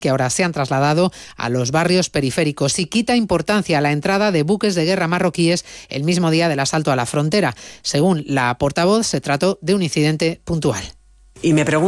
que ahora se han trasladado a los barrios periféricos, y quita importancia a la entrada de buques de guerra marroquíes el mismo día del asalto a la frontera. Según la portavoz, se trató de un incidente puntual. Y me pregunto